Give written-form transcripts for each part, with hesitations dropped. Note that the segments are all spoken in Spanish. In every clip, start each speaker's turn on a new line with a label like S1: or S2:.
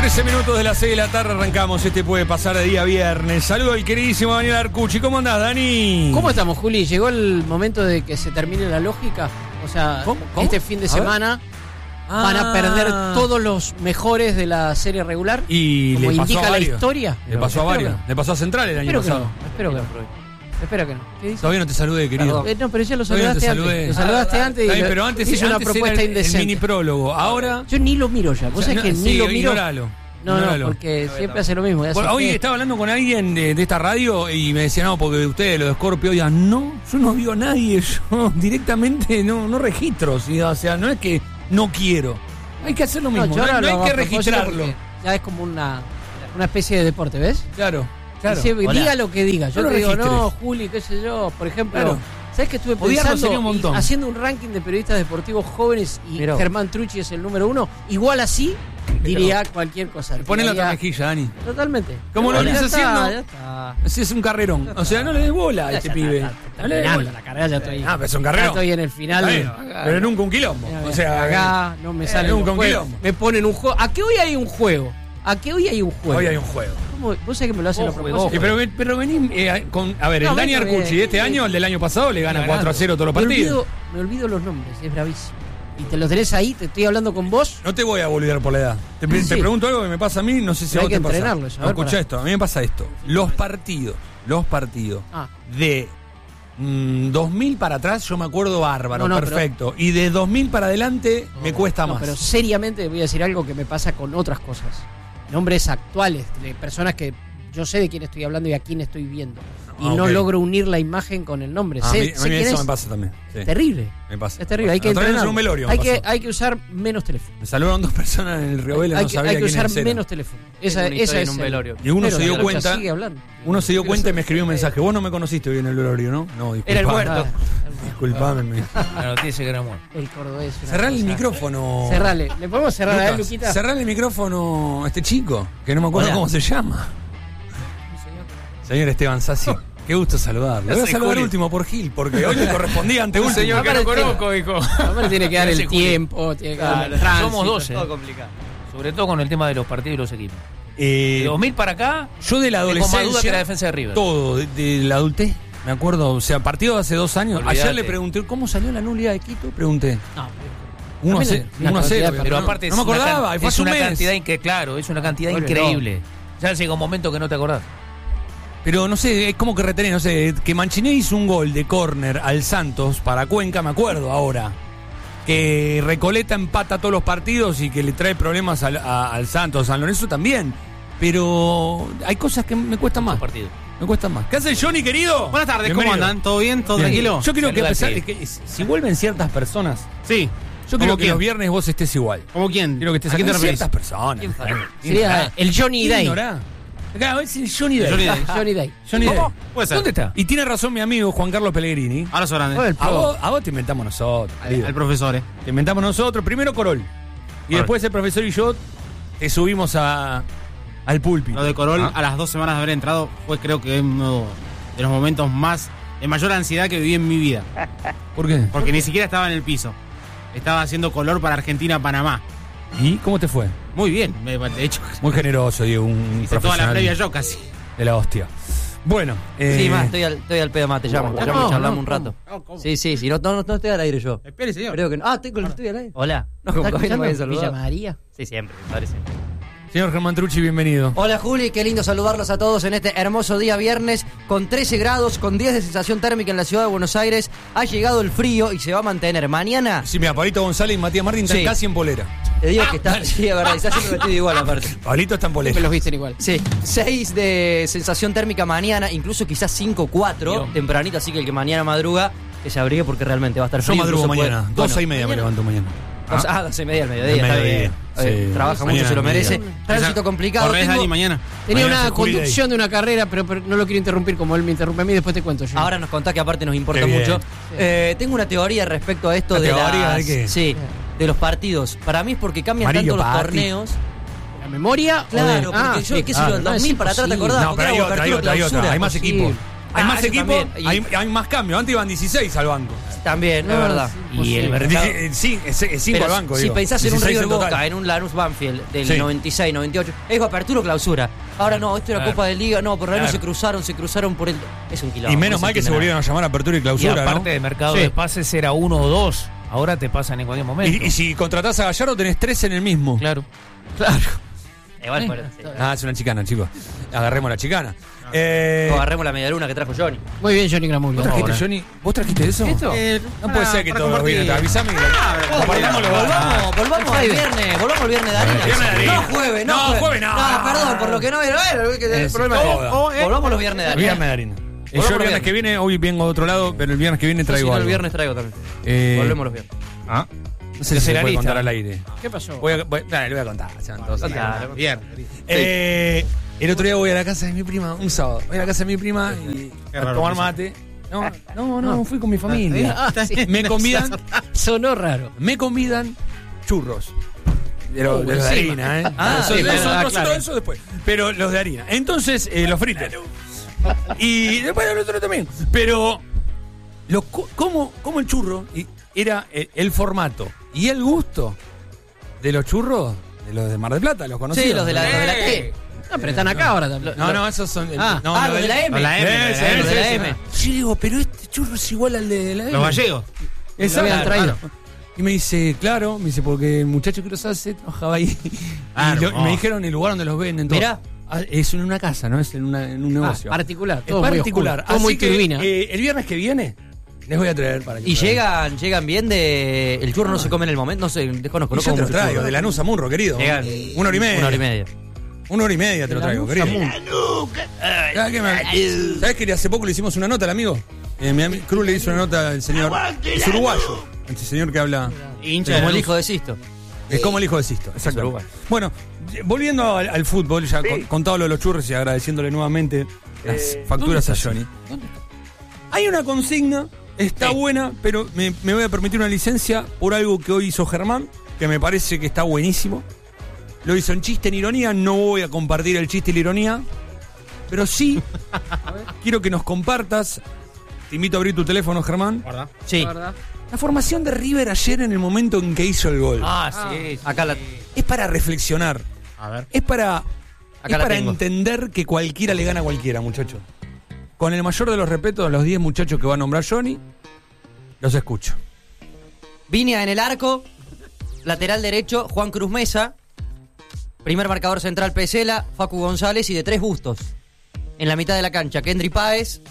S1: 13 minutos de las 6 de la tarde arrancamos. Este puede pasar de día viernes. Saludo al queridísimo Daniel Arcucci. ¿Cómo andás, Dani?
S2: ¿Cómo estamos, Juli? ¿Llegó el momento de que se termine la lógica? O sea,
S1: ¿Cómo?
S2: este fin de semana van a perder todos los mejores de la serie regular.
S1: Y
S2: como
S1: le pasó
S2: indica
S1: a
S2: la
S1: varios.
S2: historia.
S1: Le pasó a varios. Le pasó a Central el año
S2: Espero que
S1: pasado.
S2: no. Espero que no. ¿Qué dices?
S1: Todavía no te saludé, querido.
S2: No, pero ya lo
S1: Todavía no te
S2: saludaste
S1: saludé.
S2: antes. Lo saludaste antes y
S1: Pero antes
S2: hice una
S1: antes
S2: propuesta
S1: era el
S2: indecente.
S1: mini prólogo. Ahora.
S2: Yo ni lo miro ya. ¿Vos sabés que ni lo miro?
S1: Ignóralo.
S2: No,
S1: Ignóralo.
S2: porque siempre hace lo mismo.
S1: Bueno, hoy estaba hablando con alguien de esta radio y me decía, no, porque ustedes, los de Scorpio, oigan, no, yo no digo a nadie, yo directamente no registro. O sea, no es que no quiero. Hay que hacer lo mismo,
S2: yo ahora
S1: no hay
S2: lo
S1: que
S2: hago a propósito
S1: registrarlo.
S2: porque ya es como una especie de deporte, ¿ves?
S1: Claro.
S2: Diga lo que diga. Yo
S1: No
S2: te
S1: lo
S2: digo,
S1: registres.
S2: no, Juli, qué sé yo. Por ejemplo,
S1: Claro.
S2: ¿sabes que estuve
S1: Odiarlo sería un
S2: pensando
S1: montón.
S2: haciendo un ranking de periodistas deportivos jóvenes y
S3: Mirá.
S2: Germán Trucci es el número 1? Igual así diría cualquier cosa.
S1: Poné la otra
S2: Tiraría-
S1: mejilla, Dani.
S2: Totalmente.
S1: ¿Cómo lo
S2: Ya
S1: venís
S2: está,
S1: haciendo?
S2: ya está.
S1: Así es un carrerón. O sea, no le des bola a este pibe.
S2: Está
S1: No le des
S2: terminando
S1: bola.
S2: la carrera, ya estoy.
S1: Ah, pero es un
S2: Ya
S1: carrerón.
S2: estoy en el final.
S1: Está bien, pero nunca un quilombo.
S2: Mira,
S1: O sea,
S2: acá no me sale
S1: nunca
S2: un
S1: un
S2: juego.
S1: quilombo.
S2: Me ponen un juego. ¿A qué hoy hay un juego? ¿A qué hoy hay un juego?
S1: hoy hay un juego.
S2: ¿Cómo? ¿Vos sabés que me lo hacen a propósito?
S1: Pero vení con. A ver,
S2: No,
S1: el Dani
S2: vengo
S1: Arcucci
S2: bien.
S1: de este año, el del año pasado, le gana 4-0 todos los
S2: Me
S1: partidos.
S2: olvido los nombres, es bravísimo. Y te lo tenés ahí, te estoy hablando con vos.
S1: No te voy a boludear por la edad. Te pregunto algo que me pasa a mí, no sé si a
S2: Hay
S1: vos
S2: que
S1: te pasa.
S2: entrenarlo eso, a ver,
S1: Escuchá
S2: pará.
S1: esto, a mí me pasa esto. Los partidos
S2: Ah.
S1: de 2000 para atrás, yo me acuerdo bárbaro,
S2: No,
S1: perfecto. Y de 2000 para adelante me cuesta
S2: No,
S1: más.
S2: pero seriamente voy a decir algo que me pasa con otras cosas. Nombres actuales, de personas que yo sé de quién estoy hablando y a quién estoy viendo. Y no
S1: ok.
S2: logro unir la imagen con el nombre.
S1: A
S2: Sé
S1: mí
S2: quién
S1: eso
S2: es.
S1: me pasa también. Sí,
S2: Terrible.
S1: me pasa.
S2: Es terrible, hay que
S1: Otra vez en
S2: entrenar.
S1: un velorio me pasó.
S2: Hay que usar menos teléfono.
S1: Me saludaron 2 personas en el Río Vélez,
S2: Hay
S1: no
S2: que,
S1: sabía
S2: hay que
S1: quiénes
S2: usar
S1: eran.
S2: menos teléfono. Esa
S3: Tengo una historia
S2: es
S3: en un
S2: el-
S3: velorio.
S1: Y uno
S2: Pero
S1: se dio
S2: la lucha
S1: cuenta.
S2: sigue hablando.
S1: Uno se dio cuenta y me escribió un mensaje. Vos no me conociste hoy en el velorio, ¿no? No, disculpame.
S3: Era el muerto.
S1: Disculpame.
S3: La noticia que era muerto.
S2: El cordobés. una
S1: Cerrale el
S2: cosa.
S1: micrófono.
S2: Cerrale. ¿Le podemos cerrar a él,
S1: Lucas,
S2: Luquita?
S1: cerrale el micrófono a este chico, que no me acuerdo
S3: Hola.
S1: cómo se llama. Señor Esteban Sassi, qué gusto saludarlo.
S3: Yo
S1: Voy a
S3: soy
S1: saludar
S3: Juli.
S1: último por Gil, porque hoy me correspondía ante último.
S3: Señor que no
S2: Aparte,
S3: conozco, dijo.
S2: Aparte tiene que dar
S3: Ese
S2: el
S3: Juli.
S2: tiempo, tiene que dar
S3: Claro,
S2: el tránsito.
S3: somos 12.
S4: Todo complicado.
S3: Sobre todo con el tema de los partidos y los equipos. De 2000 para acá,
S1: Yo de la
S3: tengo más duda que la
S1: adolescencia,
S3: defensa de River.
S1: todo, de la adultez, me acuerdo, o sea, partido de hace 2 años.
S3: Olvídate.
S1: Ayer le pregunté, ¿cómo salió la nulidad de Quito? Pregunté.
S2: No,
S1: 1 a
S2: También
S1: 0.
S2: una
S1: 1 a 0.
S2: cantidad,
S3: Pero aparte
S1: no me acordaba, y fue
S3: es
S1: hace un
S3: una
S1: mes.
S3: cantidad claro, es una cantidad
S2: Bueno,
S3: increíble. Ya llega un momento que no te acordás.
S1: Pero no sé, es como que retener, no sé, que Manchiné hizo un gol de córner al Santos para Cuenca, me acuerdo ahora. Que Recoleta empata todos los partidos y que le trae problemas al Santos, San Lorenzo también. Pero hay cosas que me cuestan más.
S3: Partidos.
S1: Me cuestan más. ¿Qué hace Johnny, querido?
S4: Buenas tardes,
S1: Bienvenido.
S4: ¿cómo andan? ¿Todo bien? ¿Todo
S1: Bien.
S4: tranquilo?
S1: Yo quiero que, a
S3: Saluda,
S1: pesar
S3: sí.
S1: de que si vuelven ciertas personas,
S4: Sí.
S1: yo quiero
S4: ¿Cómo
S1: que
S4: quién?
S1: los viernes vos estés igual.
S4: ¿Cómo quién?
S1: Quiero que estés
S4: ¿A quién te
S1: acá.
S4: referís?
S1: Ciertas personas.
S2: sería el Johnny Day.
S1: Ignorá. Acá, es el Johnny Day.
S4: Johnny Day.
S2: Johnny Day.
S1: Johnny Day.
S4: Puede ser.
S1: ¿Dónde está? Y tiene razón mi amigo Juan Carlos Pellegrini.
S4: Abrazo grande.
S2: Fue el pro.
S1: A vos te inventamos nosotros. querido.
S4: Al profesor,
S1: Te inventamos nosotros. Primero Corol. Y después el profesor y yo te subimos al púlpito.
S4: Lo de Corol,
S1: ¿Ah?
S4: a las 2 semanas de haber entrado, fue creo que uno de los momentos más de mayor ansiedad que viví en mi vida.
S1: ¿Por qué?
S4: Porque ni siquiera estaba en el piso. Estaba haciendo color para Argentina-Panamá.
S1: ¿Y cómo te fue?
S4: Muy bien, de hecho,
S1: Muy generoso, Diego. Un
S4: hice toda la
S1: profesional
S4: previa yo casi.
S1: de la hostia. Bueno.
S5: Sí, más, estoy al pedo más, te llamo y charlamos un rato.
S4: ¿Cómo?
S5: Sí, no estoy al aire yo.
S4: Espere, señor.
S5: Creo que no. estoy al aire.
S3: Hola.
S5: No, como
S2: ¿Estás
S5: que no me había
S2: escuchando Villa
S5: saludado.
S2: María?
S3: Sí, siempre, me parece.
S1: Señor Germán Trucci, bienvenido.
S5: Hola Juli, qué lindo saludarlos a todos en este hermoso día viernes con 13 grados, con 10 de sensación térmica en la ciudad de Buenos Aires. Ha llegado el frío y se va a mantener. Mañana,
S1: Sí, mira, Pablito González y Matías Martín están
S5: Sí.
S1: casi en polera.
S5: te digo que está, sí, es verdad, está siempre vestido igual aparte.
S1: Pablito está en
S2: Me
S1: polera.
S2: los visten igual.
S5: Sí, 6 de sensación térmica mañana, incluso quizás 5-4,
S3: Dios.
S5: tempranito, así que el que mañana madruga, que se abrigue porque realmente va a estar
S1: Yo
S5: frío.
S1: madrugo
S5: incluso puede-
S1: mañana.
S5: Bueno,
S1: 2:30 me levanto mañana.
S5: 12:30 al mediodía,
S1: Al
S5: está
S1: mediodía,
S5: bien.
S1: sí.
S5: Trabaja
S1: Mañana
S5: mucho, se lo
S1: al
S5: merece.
S1: mediodía.
S5: Tránsito complicado.
S4: Corres,
S5: Tengo-
S4: Dani, mañana.
S2: Tenía
S1: Mañana
S2: una
S1: es Juli
S2: conducción de una carrera, pero no lo quiero interrumpir como él me interrumpe a mí, después te cuento yo.
S5: Ahora nos contá que aparte nos importa
S1: Qué bien.
S5: mucho. Tengo una teoría respecto a esto
S1: ¿Una
S5: de
S1: teoría
S5: las,
S1: de qué?
S5: sí, de los partidos. Para mí es porque cambian
S1: Amarillo,
S5: tanto los
S1: Pati.
S5: torneos.
S2: ¿La memoria?
S5: Claro,
S2: o de...
S5: porque yo, qué sé yo, del
S2: no, es
S5: 2000 para atrás, ¿te
S2: imposible.
S5: acordás?
S1: No, pero
S5: Porque
S1: hay
S5: era
S1: otra,
S5: apertura,
S1: hay otra.
S5: clausura.
S1: Hay más
S2: Imposible.
S1: equipos. Hay más
S5: eso
S1: equipos,
S5: también.
S1: hay más cambios. Antes iban 16 al banco.
S5: También, es verdad.
S3: Y el mercado.
S1: Sí, es 5
S5: Pero
S1: al banco.
S5: si
S1: digo.
S5: pensás en un
S1: 16
S5: River
S1: total.
S5: Boca, en un Lanús Banfield del
S1: Sí.
S5: 96, 98, es apertura o clausura. Ahora no, esto era
S3: Claro.
S5: Copa de Liga, no, por ahí no
S1: Claro.
S5: se cruzaron por el. Es un quilombo.
S1: Y menos
S5: es
S1: mal
S5: un
S1: que se
S5: quilombo.
S1: volvieron a llamar apertura y
S3: Y
S1: clausura,
S3: aparte
S1: ¿no?
S3: de mercado
S2: Sí.
S3: de pases era 1 o 2. Ahora te pasan en cualquier momento.
S1: Y si contratás a Gallardo tenés 3 en el mismo.
S3: Claro.
S5: Igual, bueno, sí.
S1: Ah, es una chicana, chicos. Agarremos la chicana.
S5: O agarremos la media luna que trajo Johnny.
S2: Muy bien, Johnny Gramulio.
S1: ¿Vos trajiste,
S3: Ahora.
S1: Johnny? ¿Vos trajiste eso?
S3: ¿Esto?
S1: No puede ser que todo lo viene. Avisame. Compartamos los datos.
S5: Volvamos al viernes, volvamos al viernes de harina.
S1: Viernes de harina.
S5: No jueves,
S1: No, jueves no.
S5: perdón, por lo que no vieron. El problema
S1: Todo.
S5: es. Volvamos los viernes de harina.
S1: Viernes de harina. Yo
S5: Volvamos
S1: el
S5: los
S1: viernes
S5: viernes.
S1: que viene, hoy vengo de otro lado, pero el viernes que viene
S5: Si
S1: traigo
S5: no, el
S1: algo.
S5: viernes traigo también. Volvemos los viernes.
S1: Ah. No sé si se puede contar al aire.
S2: ¿Qué pasó?
S1: Dale, le voy a contar. se van todos.
S5: Claro.
S4: Bien.
S1: El otro día voy a la casa de mi prima, un sábado. Voy a la casa de mi prima y a
S4: raro
S1: tomar
S4: eso.
S1: mate. No, fui con mi familia. Me convidan,
S2: Sonó raro.
S1: churros. De los de
S2: encima.
S1: harina, ¿eh?
S5: Ah,
S1: eso,
S5: sí,
S1: eso,
S2: claro,
S1: nosotros
S2: claro.
S1: eso después. Pero los de harina. Entonces, los fritos. Y después el otro también. Pero, como el churro era el formato y el gusto de los churros, de los de Mar del Plata, los conocidos.
S5: Sí, los de la T.
S2: No, pero están acá ahora también.
S1: No, esos son.
S2: Ah,
S5: los de la M.
S4: La M,
S1: Ese,
S5: los de la
S1: ese.
S5: M.
S1: Yo digo, pero este churro es igual al de la M.
S4: Los gallegos.
S1: Exacto.
S2: Lo habían traído.
S1: Y me dice, claro, porque el muchacho que los hace trabajaba ahí.
S4: Ah,
S1: y
S4: hermoso.
S1: me dijeron el lugar donde los venden. Todo.
S5: Mirá.
S1: Ah, es en una casa, no es en un negocio.
S2: Particular.
S1: es
S2: Todo muy
S1: particular.
S2: oscuro, todo muy
S1: Así que
S2: turbina.
S1: el viernes que viene les voy a traer para que
S5: Y
S1: prueben.
S5: llegan bien de. El churro no se come en el momento, no sé, desconozco.
S1: Y
S5: no
S1: yo
S5: como
S1: te lo
S5: mucho
S1: traigo,
S5: churro.
S1: de Lanús a Murro, querido.
S5: Llegan
S1: 1 hora y media.
S5: 1 hora y media.
S1: 1 hora y media te lo traigo, querido. ¿Sabes que hace poco le hicimos una nota al amigo? Mi amigo Cruz le hizo una nota al señor. Es uruguayo. El señor que habla.
S4: Hincha
S5: Como
S4: de
S5: el
S4: Luz.
S5: hijo de Sisto.
S1: Es como el hijo de Sisto, exacto.
S5: uruguayo.
S1: Bueno, volviendo al fútbol, ya contado lo de los churros y agradeciéndole nuevamente las facturas a Johnny. Hay una consigna, está buena, pero me voy a permitir una licencia por algo que hoy hizo Germán, que me parece que está buenísimo. Lo hizo en chiste, en ironía, no voy a compartir el chiste y la ironía, pero sí quiero que nos compartas. Te invito a abrir tu teléfono, Germán.
S4: ¿Verdad?
S5: Sí.
S1: La formación de River ayer en el momento en que hizo el gol.
S3: Sí.
S5: Acá la.
S1: Es para reflexionar.
S4: A ver.
S1: Es para,
S5: Acá la tengo.
S1: entender que cualquiera le gana a cualquiera, muchachos. Con el mayor de los respetos a los 10 muchachos que va a nombrar Johnny, los escucho.
S5: Viña en el arco. Lateral derecho, Juan Cruz Mesa. Primer marcador central, Pesela, Facu González y de 3 Bustos. En la mitad de la cancha, Kendry Páez,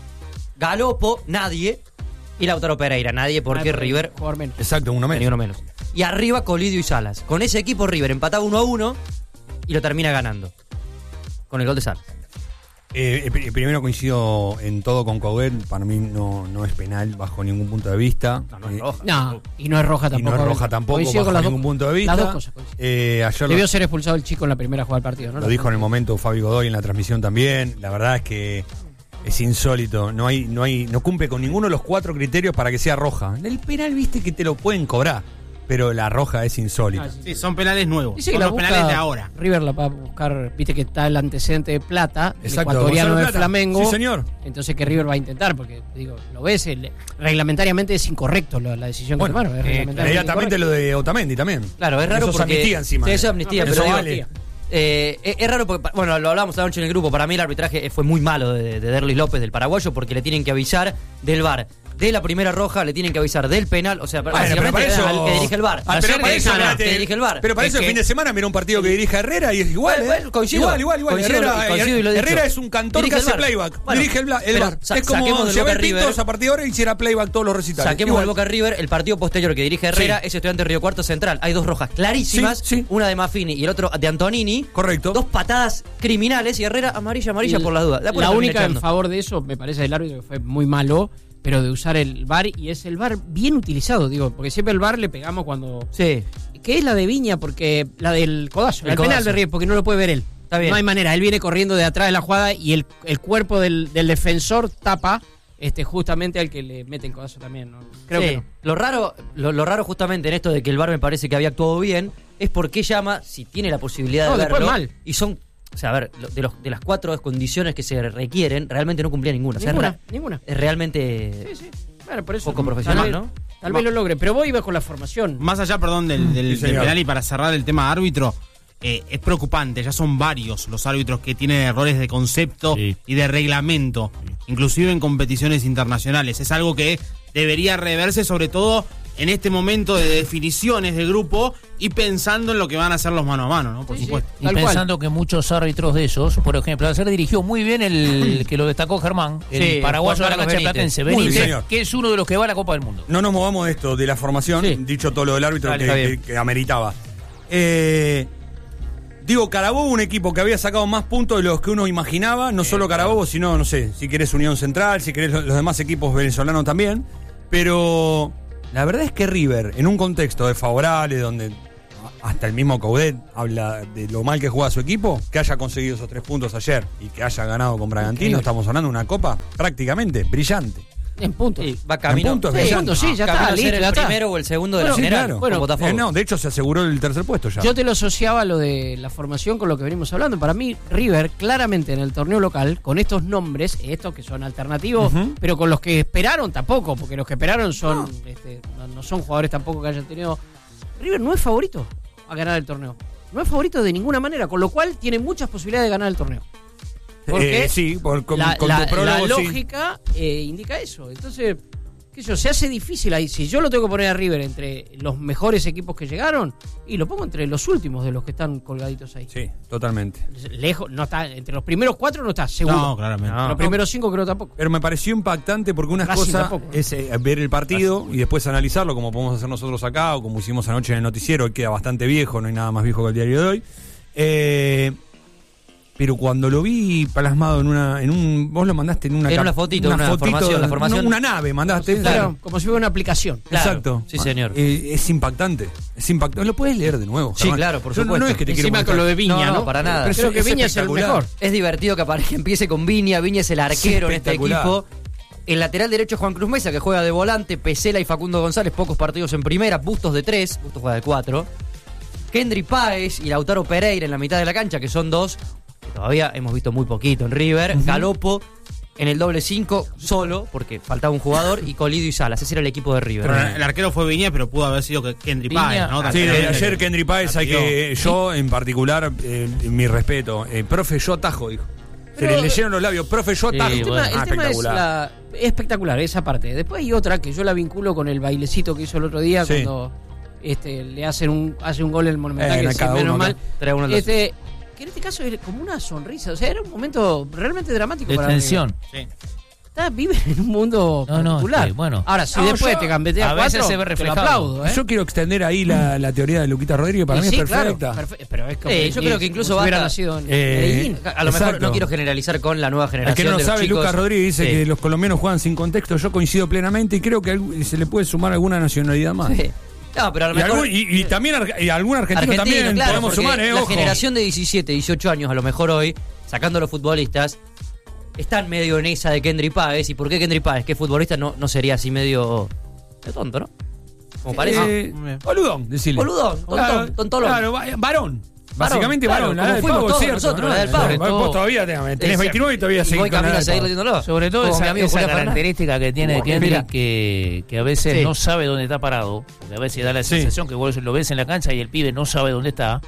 S5: Galopo, nadie. Y Lautaro Pereira, nadie porque River
S2: Jugar menos.
S1: Exacto, uno
S5: ni
S1: menos.
S5: uno menos. Y arriba Colidio y Salas. Con ese equipo River empataba 1-1 y lo termina ganando. Con el gol de Salas.
S1: Primero coincido en todo con Coudet. Para mí no es penal bajo ningún punto de vista.
S5: No es roja.
S2: No, y no es roja
S1: Y
S2: tampoco.
S1: no es roja tampoco
S2: Coincido
S1: bajo
S2: con las
S1: ningún
S2: dos-
S1: punto de vista.
S2: Las dos cosas coinciden.
S1: Ayer
S2: Debió ser expulsado el chico en la primera jugada del partido, ¿no?
S1: lo dijo en el momento Fabi Godoy en la transmisión también. La verdad es que es insólito. No cumple con ninguno de los 4 criterios para que sea roja. El penal, viste que te lo pueden cobrar, pero la roja es insólita.
S2: Ah, sí.
S4: Sí, son penales nuevos.
S2: Dice que
S4: Son
S2: la
S4: los
S2: busca,
S4: penales de ahora.
S2: River la va a buscar, viste que está el antecedente de Plata, el
S1: Exacto,
S2: ecuatoriano
S1: Gonzalo
S2: de
S1: Plata.
S2: Flamengo.
S1: Sí, señor.
S2: Entonces que River va a intentar, porque digo, lo ves, reglamentariamente es incorrecto la decisión
S1: Bueno,
S2: que tomaron. Es reglamentariamente
S1: inmediatamente
S2: incorrecto.
S1: lo de Otamendi también.
S5: Claro, es raro
S1: Eso es
S5: porque...
S1: amnistía encima.
S5: Sí, eso es amnistía,
S2: No,
S5: pero
S1: eso
S5: digo,
S1: vale.
S5: es raro porque, bueno, lo hablamos anoche en el grupo, para mí el arbitraje fue muy malo de Derlis López, del paraguayo, porque le tienen que avisar del VAR. De la primera roja le tienen que avisar del penal, o sea,
S1: Bueno, pero para eso
S5: al que dirige el VAR.
S1: Ah, pero para eso,
S5: que dirige el VAR.
S1: Pero para eso
S5: Es
S1: el
S5: que-
S1: fin de semana mira un partido que dirige Herrera y es igual,
S5: Bueno, coincido.
S1: Igual.
S5: Coincido, coincido y lo he dicho.
S1: Herrera es un cantor
S5: Dirige
S1: que
S5: el
S1: hace
S5: VAR.
S1: playback.
S5: Bueno,
S1: dirige el
S5: pero
S1: VAR. Es como
S5: saquemos del
S1: si
S5: Boca
S1: Abel
S5: River.
S1: Pintos a partir de ahora hiciera playback todos los recitales.
S5: Saquemos
S1: Igual.
S5: el Boca River, el partido posterior que dirige Herrera
S1: Sí.
S5: es Estudiante Río Cuarto Central. Hay 2 rojas clarísimas,
S1: Sí, sí.
S5: una de Maffini y el otro de Antonini.
S1: Correcto.
S5: 2 patadas criminales y Herrera amarilla
S2: Y
S5: por la duda. Después
S2: la
S5: termina
S2: única en
S5: echando.
S2: favor de eso, me parece, del árbitro que fue muy malo, pero de usar el VAR, y es el VAR bien utilizado, digo, porque siempre el VAR le pegamos cuando...
S5: Sí.
S2: ¿Qué es la de Viña? Porque la del codazo,
S5: El
S2: el penal
S5: codazo.
S2: de River, porque no lo puede ver él.
S5: Está bien.
S2: No hay manera, él viene corriendo de atrás de la jugada y el cuerpo del defensor tapa justamente al que le meten codazo también, ¿no? Creo
S5: Sí.
S2: que no.
S5: Lo raro justamente en esto de que el VAR me parece que había actuado bien es porque llama, si tiene la posibilidad
S2: No,
S5: de
S2: después
S5: verlo,
S2: mal.
S5: y son O sea, a ver, de las 4 condiciones que se requieren, realmente no cumplía ninguna.
S2: Ninguna.
S5: Es realmente
S2: Sí. Bueno, por eso
S5: poco profesional, ¿no?
S2: Tal vez lo logre, pero vos ibas con la formación.
S4: Más allá, perdón, del
S1: señor.
S4: penal y para cerrar el tema árbitro, es preocupante, ya son varios los árbitros que tienen errores de concepto y de reglamento, inclusive en competiciones internacionales. Es algo que debería reverse, sobre todo en este momento de definiciones del grupo y pensando en lo que van a hacer los mano a mano, ¿no? Por supuesto.
S3: Y pensando que muchos árbitros de esos, por ejemplo, ayer dirigió muy bien el que lo destacó Germán, el paraguayo de la cancha platense, Benítez, que es uno de los que va a la Copa del Mundo.
S1: No nos movamos de esto, de la formación, dicho todo lo del árbitro que ameritaba. Digo, Carabobo, un equipo que había sacado más puntos de los que uno imaginaba, no solo Carabobo, sino, no sé, si querés Unión Central, si querés los demás equipos venezolanos también, pero la verdad es que River, en un contexto desfavorable, donde hasta el mismo Coudet habla de lo mal que juega su equipo, que haya conseguido esos 3 puntos ayer y que haya ganado con Bragantino, estamos hablando de una copa prácticamente brillante.
S2: En puntos.
S5: Sí, va camino.
S1: En puntos,
S2: Sí,
S1: brillante.
S2: sí, ya
S5: Camino
S2: está,
S5: a ser
S2: listo,
S5: el
S2: ya está.
S5: primero o el segundo de la
S1: Sí,
S5: general.
S1: claro.
S5: Bueno, Botafogo.
S1: No, de hecho se aseguró el tercer puesto ya.
S2: Yo te lo asociaba lo de la formación con lo que venimos hablando. Para mí, River, claramente en el torneo local, con estos nombres, estos que son alternativos, pero con los que esperaron tampoco, porque los que esperaron son no son jugadores tampoco que hayan tenido. River no es favorito a ganar el torneo. No es favorito de ninguna manera, con lo cual tiene muchas posibilidades de ganar el torneo. Porque
S1: sí, con tu
S2: la
S1: prólogo, sí.
S2: lógica indica eso. Entonces, qué sé yo, se hace difícil ahí. Si yo lo tengo que poner a River entre los mejores equipos que llegaron, y lo pongo entre los últimos de los que están colgaditos ahí.
S1: Sí, totalmente.
S2: Lejos, no está, entre los primeros 4 no está, seguro.
S4: No, claramente.
S2: Entre los primeros 5 creo tampoco.
S1: Pero me pareció impactante porque una
S2: Casi
S1: cosa
S2: tampoco.
S1: es ver el partido y después analizarlo, como podemos hacer nosotros acá o como hicimos anoche en el noticiero, que queda bastante viejo, no hay nada más viejo que el diario de hoy. Pero cuando lo vi plasmado vos lo mandaste en una
S5: fotito, una formación, la formación.
S1: una nave mandaste.
S2: Claro, como si fuera una aplicación.
S5: Claro.
S1: Exacto.
S5: Sí, señor.
S1: Es impactante. Lo puedes leer de nuevo.
S5: Sí,
S1: Germán.
S5: claro, por
S1: Yo
S5: supuesto.
S1: No es que te quiero
S2: Encima
S1: mostrar.
S2: con lo de Viña, ¿no?
S5: para nada.
S1: Pero
S2: Creo que
S1: es
S2: Viña es el
S1: espectacular.
S2: mejor.
S5: Es divertido que empiece con Viña. Viña es el arquero en este
S1: Espectacular.
S5: equipo. El lateral derecho es Juan Cruz Mesa, que juega de volante. Pesela y Facundo González, pocos partidos en primera. Bustos de 3, Bustos juega de 4. Kendry Páez y Lautaro Pereira en la mitad de la cancha, que son 2 que todavía hemos visto muy poquito en River. Galopo en el doble 5 solo, porque faltaba un jugador, y Colidio y Salas. Ese era el equipo de River.
S4: Pero el arquero fue Viña, pero pudo haber sido Kendry
S3: Viña,
S4: Páez, ¿no?
S1: Sí,
S4: También.
S1: ayer Kendry Páez hay que. Yo, en particular, mi respeto. Profe, yo atajo, dijo. Se
S2: Pero-
S1: le leyeron los labios. Profe, yo atajo.
S3: Sí,
S2: El
S3: bueno.
S2: tema es
S1: espectacular.
S2: espectacular esa parte. Después hay otra que yo la vinculo con el bailecito que hizo el otro día
S1: Sí.
S2: cuando le hace un gol en el Monumental, que sí,
S1: cada
S2: menos
S1: uno
S2: mal.
S1: acá.
S5: 3-1 al
S2: Que en este caso era como una sonrisa, o sea, era un momento realmente dramático
S3: De
S2: para
S3: tensión.
S4: Sí.
S2: Vive en un mundo particular.
S3: bueno.
S2: Ahora, si
S1: No,
S2: después
S1: yo-
S2: te gambetea
S3: a veces
S2: 4,
S3: se ve
S2: te lo
S3: reflejado.
S2: aplaudo, ¿eh?
S1: Yo quiero extender ahí la teoría de Luquita Rodríguez. Para
S2: Y
S1: mí
S2: sí,
S1: es perfecta.
S2: claro, pero es como
S5: yo creo que incluso
S2: como si hubiera
S5: basta-
S2: nacido en
S1: Eh,
S2: Medellín.
S5: A lo mejor
S1: Exacto.
S5: no quiero generalizar con la nueva
S1: El
S5: generación.
S1: que no lo
S5: de los
S1: sabe,
S5: chicos.
S1: Lucas Rodríguez dice
S5: Sí.
S1: que los colombianos juegan sin contexto. Yo coincido plenamente y creo que se le puede sumar alguna nacionalidad más.
S5: Sí. No, pero a lo
S1: Y,
S5: mejor.
S1: y también y algún argentino también
S5: claro,
S1: podemos
S5: porque
S1: sumar,
S5: la
S1: ojo.
S5: generación de 17, 18 años, a lo mejor hoy, sacando a los futbolistas, están medio en esa de Kendry Páez. ¿Y por qué Kendry Páez? Que futbolista no sería así medio tonto, ¿no? Como parece.
S1: Boludón, decirle.
S5: Boludón, tontón, tontolón.
S1: Claro, varón. Básicamente
S5: claro,
S1: varón, la
S5: como
S1: del
S5: fuimos
S1: pavo,
S5: todos
S1: cierto,
S5: nosotros,
S1: ¿no?
S5: la del pavo.
S3: Sobre todo-
S1: Vos todavía tenés 29 y todavía
S5: Y
S1: seguís
S5: voy
S1: con la
S5: camino a
S1: del
S5: seguir
S1: pavo.
S5: leyéndolo.
S3: Sobre todo
S5: Como mi
S3: esa,
S5: amigo
S3: esa
S5: Julián Fernández.
S3: característica que tiene Kendry,
S2: Mira.
S3: que a veces
S2: Sí.
S3: no sabe dónde está parado, porque a veces da la
S1: Sí.
S3: sensación que vos lo ves en la cancha y el pibe no sabe dónde está,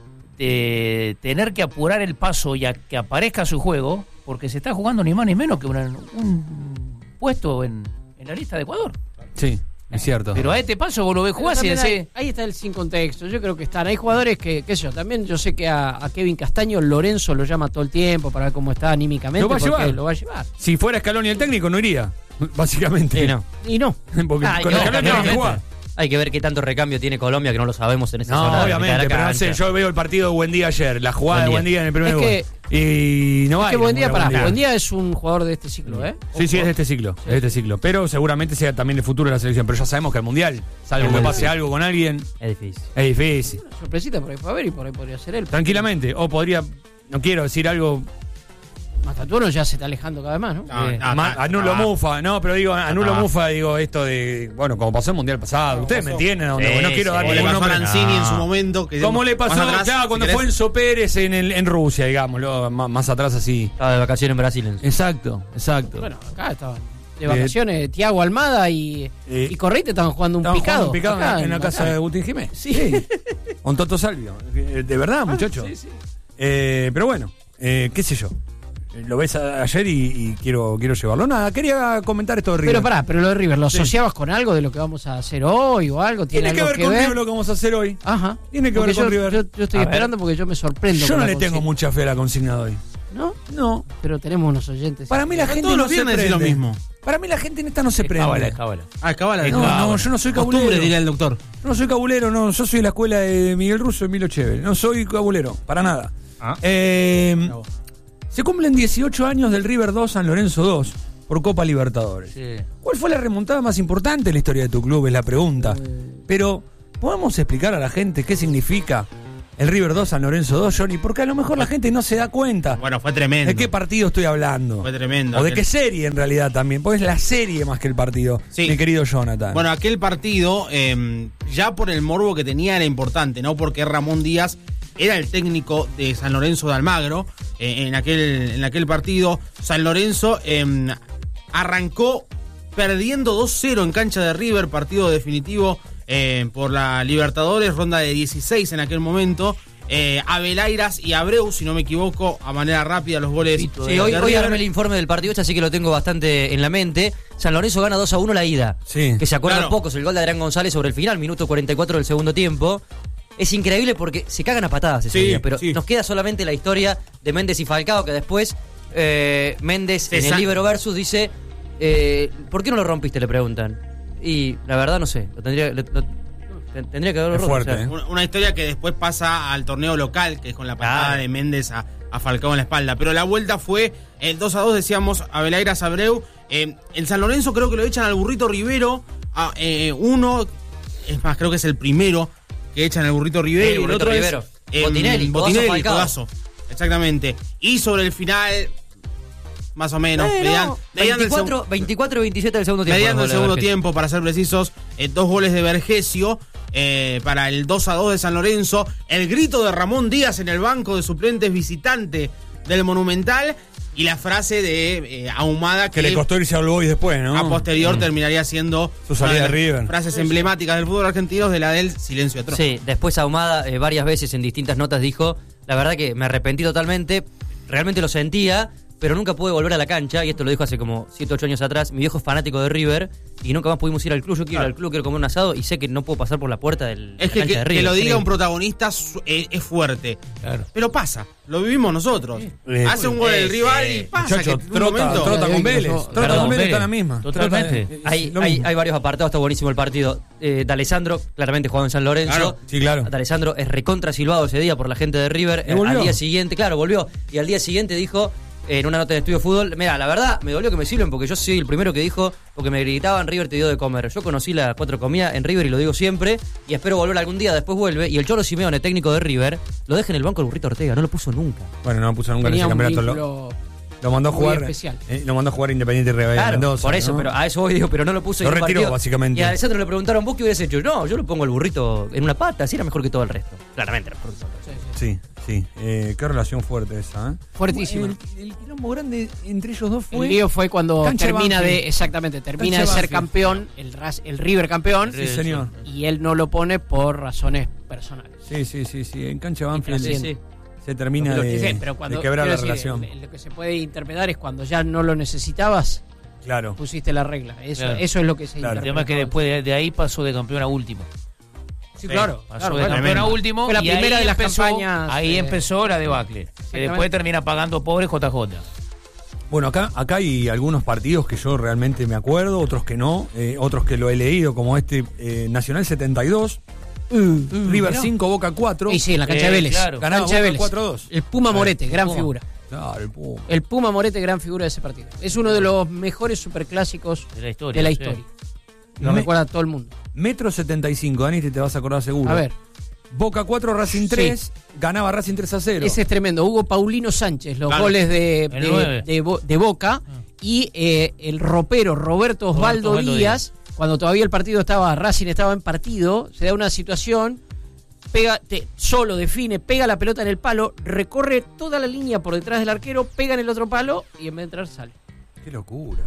S3: de tener que apurar el paso y a que aparezca su juego, porque se está jugando ni más ni menos que un puesto en la lista de Ecuador.
S1: Sí, es cierto.
S3: Pero a este paso vos lo ves jugar y
S2: También
S3: decís,
S2: ahí está el sin contexto. Yo creo que están. Hay jugadores que, qué sé yo, también yo sé que a Kevin Castaño Lorenzo lo llama todo el tiempo para ver cómo está anímicamente.
S1: Lo va a
S2: porque
S1: llevar.
S2: Lo va a llevar.
S1: Si fuera Scaloni el técnico, no iría. Básicamente.
S5: Sí, no.
S2: Y no.
S1: Porque
S5: Ay,
S1: con
S5: no,
S1: Scaloni
S5: no,
S1: hay que
S5: no.
S1: jugar.
S5: Hay que ver qué tanto recambio tiene Colombia, que no lo sabemos en esa zona.
S1: No,
S5: de la mitad de
S1: obviamente,
S5: la
S1: pero no sé,
S5: cancha.
S1: yo veo el partido de Buendía ayer, la jugada de
S5: Buendía.
S1: Buendía en el primer
S2: Es
S1: gol.
S2: que-
S1: Y no
S2: Es
S1: hay.
S2: que Buendía,
S1: para
S2: Buendía es un jugador de este ciclo, ¿eh?
S1: Sí, sí, es de este ciclo, es de este ciclo. Pero seguramente sea también el futuro de la selección. Pero ya sabemos que el Mundial, salvo que pase algo con alguien,
S5: Es difícil.
S1: es difícil.
S2: Sorpresita por ahí fue a ver y por ahí podría ser él.
S1: Tranquilamente. O podría, no quiero decir algo
S2: Mastantuono ya se está alejando cada vez más, ¿no?
S1: Anulo Mufa, no, pero digo, anulo Mufa, digo, esto de, bueno, como pasó el Mundial pasado, ustedes me entienden, donde no quiero dar
S4: Como le
S1: ningún
S4: pasó a
S1: nombre.
S4: Lanzini en su momento.
S1: Como le pasó cuando
S4: si
S1: fue Enzo Pérez en Rusia, digámoslo, más atrás así.
S5: Estaba de vacaciones en Brasil.
S1: Exacto.
S2: Bueno, acá estaban de vacaciones Thiago Almada y Correite estaban jugando un
S1: Estaban
S2: picado.
S1: jugando
S2: acá,
S1: en la casa de Agustín Jiménez.
S2: Sí.
S1: Con Toto Salvio. De verdad, muchacho.
S2: Sí.
S1: Pero bueno, qué sé yo. Lo ves ayer y quiero llevarlo. Nada, quería comentar esto de River.
S2: Pero lo de River, ¿lo asociabas con algo de lo que vamos a hacer hoy o algo?
S1: Tiene que
S2: algo
S1: ver con River lo que vamos a hacer hoy.
S2: Ajá.
S1: Tiene que ver con River.
S2: Yo estoy esperando porque yo me sorprendo.
S1: Yo
S2: con
S1: no
S2: la
S1: le tengo
S2: consigna.
S1: mucha fe a la consigna de hoy.
S2: ¿No?
S1: No.
S2: Pero tenemos unos oyentes.
S1: Para mí la gente
S4: todos
S1: no
S4: los
S1: se
S4: viernes
S1: prende.
S4: es lo mismo.
S1: Para mí la gente en esta no se prende.
S3: Cábala.
S4: Cábala.
S1: No, yo no soy cabulero.
S4: Costumbre, diría el doctor.
S1: Yo no soy cabulero, no. Yo soy de la escuela de Miguel Russo y Milo Chévere. No soy cabulero, para nada. Se cumplen 18 años del River 2 San Lorenzo 2 por Copa Libertadores.
S3: Sí.
S1: ¿Cuál fue la remontada más importante en la historia de tu club? Es la pregunta. Pero, ¿podemos explicar a la gente qué significa el River 2 San Lorenzo 2, Johnny? Porque a lo mejor la gente no se da cuenta.
S4: Bueno, fue tremendo.
S1: ¿De qué partido estoy hablando?
S4: Fue tremendo.
S1: O de qué serie en realidad también. Porque es la serie más que el partido,
S4: Sí.
S1: mi querido Jonathan.
S4: Bueno, aquel partido, ya por el morbo que tenía, era importante, ¿no? Porque Ramón Díaz era el técnico de San Lorenzo de Almagro en aquel partido. San Lorenzo arrancó perdiendo 2-0 en cancha de River, partido definitivo por la Libertadores, ronda de 16 en aquel momento. Abelairas y Abreu, si no me equivoco, a manera rápida los goles.
S5: Sí, hoy armé el informe del partido, así que lo tengo bastante en la mente. San Lorenzo gana 2-1 la ida.
S1: Sí.
S5: Que se acuerdan
S4: Claro.
S5: pocos, el gol de Adrián González sobre el final, minuto 44 del segundo tiempo. Es increíble porque se cagan a patadas ese
S4: Sí,
S5: día, pero
S4: sí.
S5: nos queda solamente la historia de Méndez y Falcao, que después Méndez en el
S4: Exacto.
S5: Libero Versus dice, ¿por qué no lo rompiste? Le preguntan. Y la verdad no sé, tendría que haberlo
S1: Es
S5: roto.
S1: fuerte, ¿eh?
S4: Una historia que después pasa al torneo local, que es con la patada
S5: Claro.
S4: de Méndez a Falcao en la espalda. Pero la vuelta fue el 2-2, decíamos, Abelairas Abreu. El San Lorenzo creo que lo echan al Burrito Rivero. Uno, es más, creo que es el primero que echan al Burrito Rivero.
S5: Sí,
S4: y el
S5: Burrito
S4: otro
S5: Rivero.
S4: es
S5: Botinelli,
S4: Botinelli,
S5: Falcao.
S4: codazo. Exactamente. Y sobre el final, más o menos, mediando el
S5: 24 y 27 del segundo tiempo.
S4: mediando el
S5: los goles de
S4: segundo
S5: Vergesio.
S4: tiempo, para ser precisos, 2 goles de Vergesio para el 2-2 de San Lorenzo. El grito de Ramón Díaz en el banco de suplentes visitante del Monumental. Y la frase de Ahumada
S1: que le costó irse al Boys después, ¿no?
S4: a posterior terminaría siendo
S1: Su salida
S4: una
S1: de
S4: las
S1: River.
S4: frases emblemáticas del fútbol argentino, de la del silencio atroz.
S5: Sí, después Ahumada varias veces en distintas notas dijo, la verdad que me arrepentí totalmente, realmente lo sentía, pero nunca pude volver a la cancha, y esto lo dijo hace como 7 o 8 años atrás. Mi viejo es fanático de River y nunca más pudimos ir al club. Yo quiero ir al club, quiero comer un asado y sé que no puedo pasar por la puerta de
S4: Es
S5: la cancha de River.
S4: que lo diga
S5: Increíble.
S4: un protagonista es fuerte.
S3: Claro.
S4: Pero pasa, lo vivimos nosotros. Hace un gol el rival y pasa
S1: Muchacho,
S4: que en un momento...
S1: trota con Vélez.
S2: Perdón,
S1: Trota con Vélez
S3: Vélez.
S1: está la misma.
S3: Totalmente.
S1: Trota,
S5: Hay,
S1: lo
S5: hay,
S1: mismo.
S5: hay varios apartados, está buenísimo el partido. D'Alessandro, claramente jugado en San Lorenzo.
S4: Claro,
S1: sí, claro.
S5: D'Alessandro es recontra silbado ese día por la gente de River.
S1: ¿Y volvió?
S5: Al día siguiente, claro, volvió. Y al día siguiente dijo, en una nota de Estudio Fútbol, mira, la verdad, me dolió que me sirven porque yo soy el primero que dijo, porque me gritaban, River te dio de comer. Yo conocí la 4 comida en River y lo digo siempre, y espero volver algún día, después vuelve. Y el Cholo Simeone, técnico de River, lo deja en el banco el Burrito Ortega, no lo puso nunca.
S1: Bueno, no puso nunca en
S2: Tenía
S1: ese
S2: un
S1: campeonato.
S2: vínculo
S1: Lo mandó a
S2: muy
S1: jugar.
S2: especial.
S1: Lo mandó a jugar Independiente Rivadavia de
S5: Claro,
S1: Mendoza.
S5: por eso,
S1: ¿no?
S5: pero a eso voy, digo, pero no lo puso
S1: Lo
S5: en un
S1: retiró,
S5: partido.
S1: básicamente.
S5: Y a Alessandro le preguntaron, ¿vos qué hubieras hecho? No, yo lo pongo el burrito en una pata, así era mejor que todo el resto. Claramente era mejor que todo el resto.
S1: Sí, sí. Qué relación fuerte esa, ¿eh?
S2: Fuertísima.
S1: El quilombo grande entre ellos dos
S2: El
S1: fue.
S2: lío fue cuando
S1: Cancha
S2: termina
S1: Banfield.
S2: de, exactamente, termina
S1: Cancha
S2: de ser
S1: Banfield.
S2: campeón, el River campeón,
S1: Sí, señor.
S2: y él no lo pone por razones personales.
S1: Sí. En Cancha Banfield
S5: Sí, sí.
S1: se termina
S2: Sí, pero cuando,
S1: de quebrar
S2: quiero
S1: la
S2: decir,
S1: relación.
S2: lo que se puede interpretar es cuando ya no lo necesitabas,
S1: Claro.
S2: pusiste la regla. Eso,
S3: Claro.
S2: eso es lo que se
S1: Claro.
S3: El tema
S2: interpreta.
S3: es que después de ahí pasó de campeón a último.
S2: Sí, claro.
S3: Pasó
S2: claro,
S3: de
S2: bueno.
S3: campeón a último.
S2: Fue la
S3: y
S2: primera
S3: ahí
S2: de las
S3: empezó,
S2: campañas,
S3: Ahí empezó la debacle. Que
S2: Exactamente.
S3: después termina pagando pobre JJ.
S1: Bueno, acá hay algunos partidos que yo realmente me acuerdo, otros que no, otros que lo he leído, como Nacional 72, River 5, Boca 4.
S2: Y sí, en la cancha de Vélez.
S3: claro.
S1: Ganaba
S2: Cancha de
S1: Boca
S2: Vélez.
S1: 4-2.
S2: El Puma Morete, gran
S3: Puma.
S2: figura.
S1: Claro, el Puma.
S2: El Puma Morete, gran figura de ese partido. Es uno de los mejores superclásicos
S3: De la historia,
S2: de la
S3: sí.
S2: historia. Lo
S1: Me-
S2: recuerda todo el mundo.
S1: Metro 75, Dani, te vas a acordar seguro.
S2: A ver.
S1: Boca 4, Racing 3, ganaba Racing 3-0.
S2: Ese es tremendo. Hugo Paulino Sánchez, los
S4: Claro.
S2: goles
S3: El 9.
S2: de Boca. Y el ropero Roberto Osvaldo Díaz, cuando todavía el partido Racing estaba en partido, se da una situación, solo define, pega la pelota en el palo, recorre toda la línea por detrás del arquero, pega en el otro palo y en vez de entrar sale.
S1: Qué locura.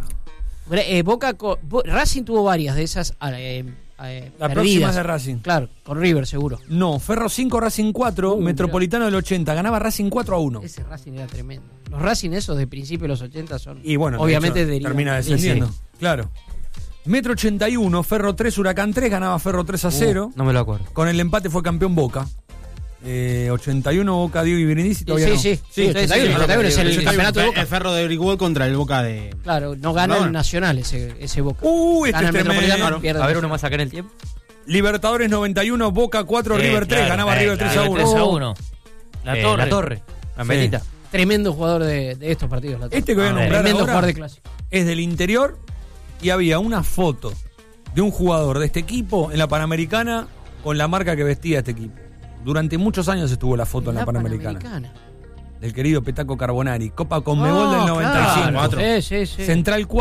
S2: Racing tuvo varias de esas
S1: La
S2: perdidas.
S1: próxima es de Racing.
S2: Claro, con River seguro.
S1: No, Ferro 5, Racing 4, Metropolitano del 80. Ganaba Racing 4-1.
S2: Ese Racing era tremendo. Los Racing esos de principio de los 80 son...
S1: Y bueno, de
S2: obviamente
S1: hecho, termina descendiendo. Claro. Metro 81, Ferro 3, Huracán 3, ganaba Ferro 3-0.
S5: No me lo acuerdo.
S1: Con el empate fue campeón Boca. 81, Boca, Diego y Brindisi. Todavía no.
S2: Sí, 81 es el campeonato de Boca.
S4: El Ferro de Briguol contra el Boca de...
S2: Claro, no gana el Nacional ese Boca.
S1: Este
S2: Gana
S1: es
S2: el Metropolitano,
S1: tremendo.
S2: pierde
S5: A ver
S2: el
S5: uno más acá en el tiempo.
S1: Libertadores 91, Boca 4, River 3, ganaba River 3-1.
S3: 3-1. La Torre.
S5: La Torre. La Melita.
S2: Tremendo jugador de estos partidos. La Torre.
S1: Este que voy a nombrar
S2: Tremendo
S1: ahora
S2: jugador de clásico.
S1: es del interior y había una foto de un jugador de este equipo en la Panamericana con la marca que vestía este equipo. Durante muchos años estuvo la foto en la Panamericana. Del querido Petaco Carbonari. Copa Conmebol del 95.
S2: Claro. Sí.
S1: Central 4.